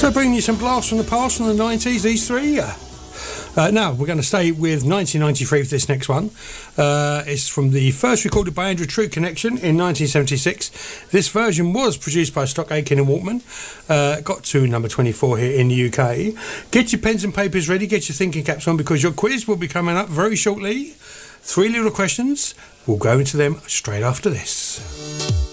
So bringing you some blasts from the past from the 90s, these three. Now, we're going to stay with 1993 for this next one. It's from the first recorded by Andrew True Connection in 1976. This version was produced by Stock Aitken and Walkman. Got to number 24 here in the UK. Get your pens and papers ready, get your thinking caps on, because your quiz will be coming up very shortly. 3 little questions. We'll go into them straight after this.